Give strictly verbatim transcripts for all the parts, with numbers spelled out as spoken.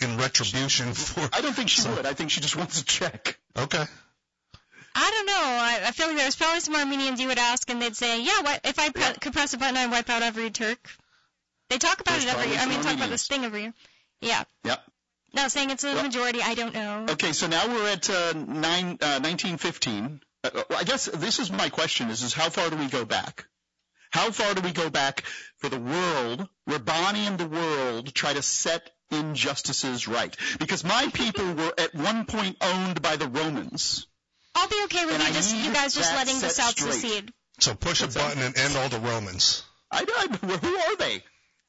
in retribution for... I don't think she so. would. I think she just wants a check. Okay. I don't know. I, I feel like there's probably some Armenians you would ask, and they'd say, yeah, what, if I pre- yeah. could press a button, I'd wipe out every Turk. They talk about there's it every year. I mean, talk about Armenians. this thing every year. Yeah. Yep. Not saying it's a well, majority. I don't know. Okay, so now we're at uh, nine, uh, nineteen fifteen. Uh, I guess this is my question, is, is how far do we go back? How far do we go back for the world, where Bonnie and the world try to set injustices right? Because my people were at one point owned by the Romans. I'll be okay with and you I just you guys just letting the South straight. secede. So push What's a button that? and end all the Romans. I, I, who are they?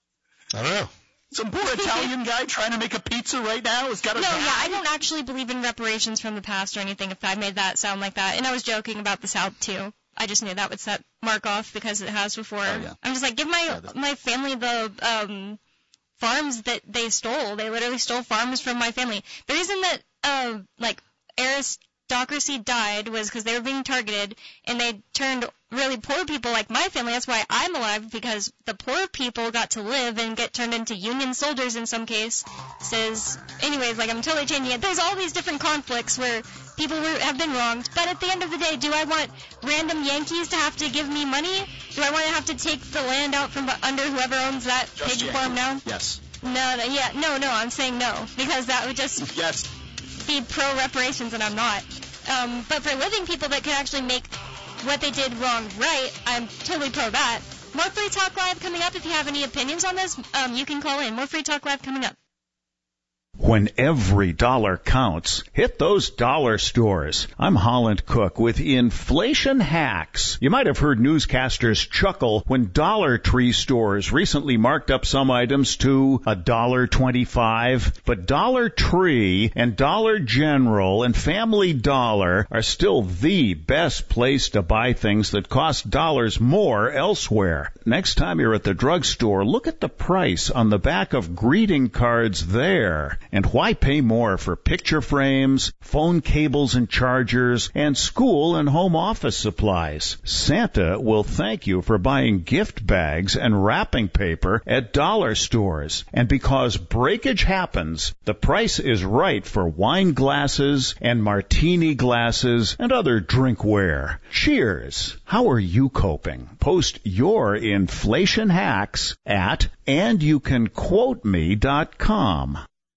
I don't know. Some poor Italian guy trying to make a pizza right now has got to No, die. yeah, I don't actually believe in reparations from the past or anything if I made that sound like that. And I was joking about the South, too. I just knew that would set Mark off because it has before. Oh, yeah. I'm just like, give my yeah, my family the um, farms that they stole. They literally stole farms from my family. The reason that, uh, like, aristocracy died was because they were being targeted, and they turned really poor people like my family. That's why I'm alive, because the poor people got to live and get turned into Union soldiers in some cases. Anyways, like, I'm totally changing it. There's all these different conflicts where people were, have been wronged, but at the end of the day, do I want random Yankees to have to give me money? Do I want to have to take the land out from under whoever owns that just pig Yankee. farm now? Yes. No, no, yeah, no, no, I'm saying no, because that would just yes. be pro-reparations, and I'm not. Um, but for living people that could actually make what they did wrong right, I'm totally pro that. More Free Talk Live coming up. If you have any opinions on this, um, you can call in. More Free Talk Live coming up. When every dollar counts, hit those dollar stores. I'm Holland Cook with Inflation Hacks. You might have heard newscasters chuckle when Dollar Tree stores recently marked up some items to a dollar twenty-five. But Dollar Tree and Dollar General and Family Dollar are still the best place to buy things that cost dollars more elsewhere. Next time you're at the drugstore, look at the price on the back of greeting cards there. And why pay more for picture frames, phone cables and chargers, and school and home office supplies? Santa will thank you for buying gift bags and wrapping paper at dollar stores. And because breakage happens, the price is right for wine glasses and martini glasses and other drinkware. Cheers! How are you coping? Post your inflation hacks at and you can quote me dot com.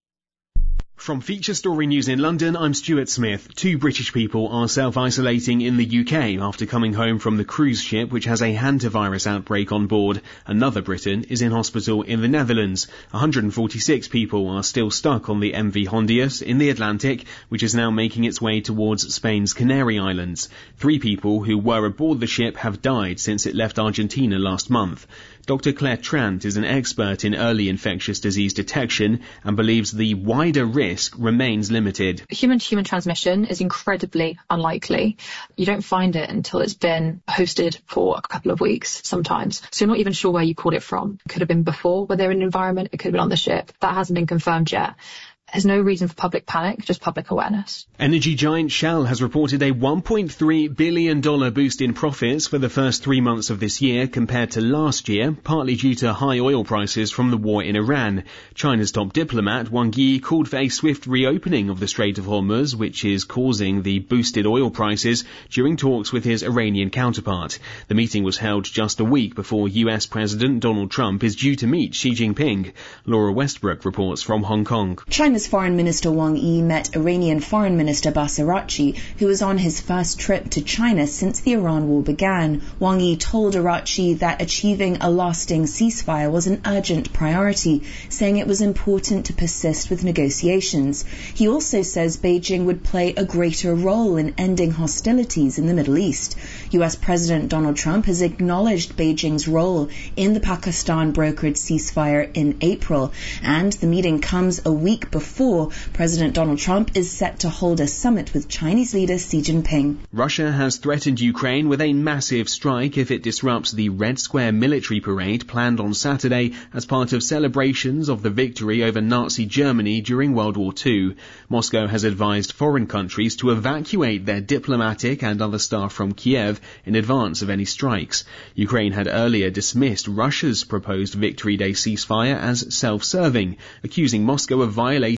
From Feature Story News in London, I'm Stuart Smith. Two British people are self-isolating in the U K after coming home from the cruise ship which has a hantavirus outbreak on board. Another Briton is in hospital in the Netherlands. one hundred forty-six people are still stuck on the M V Hondius in the Atlantic, which is now making its way towards Spain's Canary Islands. Three people who were aboard the ship have died since it left Argentina last month. Doctor Claire Trant is an expert in early infectious disease detection and believes the wider risk remains limited. Human-to-human transmission is incredibly unlikely. You don't find it until it's been hosted for a couple of weeks sometimes. So you're not even sure where you caught it from. It could have been before, where they were in an environment. It could have been on the ship. That hasn't been confirmed yet. There's no reason for public panic, just public awareness. Energy giant Shell has reported a one point three billion dollars boost in profits for the first three months of this year compared to last year, partly due to high oil prices from the war in Iran. China's top diplomat, Wang Yi, called for a swift reopening of the Strait of Hormuz, which is causing the boosted oil prices, during talks with his Iranian counterpart. The meeting was held just a week before U S President Donald Trump is due to meet Xi Jinping. Laura Westbrook reports from Hong Kong. China's Foreign Minister Wang Yi met Iranian Foreign Minister Abbas Araghchi, who was on his first trip to China since the Iran war began. Wang Yi told Araghchi that achieving a lasting ceasefire was an urgent priority, saying it was important to persist with negotiations. He also says Beijing would play a greater role in ending hostilities in the Middle East. U S President Donald Trump has acknowledged Beijing's role in the Pakistan-brokered ceasefire in April, and the meeting comes a week before President Donald Trump is set to hold a summit with Chinese leader Xi Jinping. Russia has threatened Ukraine with a massive strike if it disrupts the Red Square military parade planned on Saturday as part of celebrations of the victory over Nazi Germany during World War Two. Moscow has advised foreign countries to evacuate their diplomatic and other staff from Kiev in advance of any strikes. Ukraine had earlier dismissed Russia's proposed Victory Day ceasefire as self-serving, accusing Moscow of violating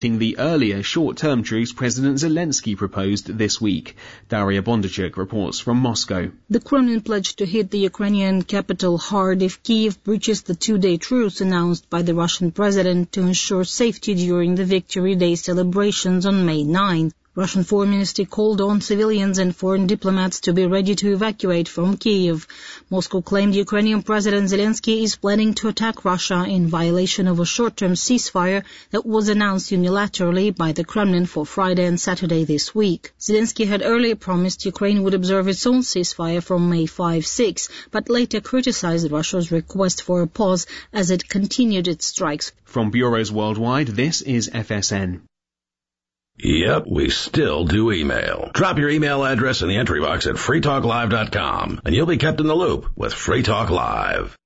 the earlier short-term truce President Zelensky proposed this week. Daria Bondarchuk reports from Moscow. The Kremlin pledged to hit the Ukrainian capital hard if Kyiv breaches the two-day truce announced by the Russian president to ensure safety during the Victory Day celebrations on May ninth. Russian Foreign Ministry called on civilians and foreign diplomats to be ready to evacuate from Kyiv. Moscow claimed Ukrainian President Zelensky is planning to attack Russia in violation of a short-term ceasefire that was announced unilaterally by the Kremlin for Friday and Saturday this week. Zelensky had earlier promised Ukraine would observe its own ceasefire from May fifth to sixth, but later criticized Russia's request for a pause as it continued its strikes. From bureaus worldwide, this is F S N. Yep, we still do email. Drop your email address in the entry box at free talk live dot com, and you'll be kept in the loop with Free Talk Live.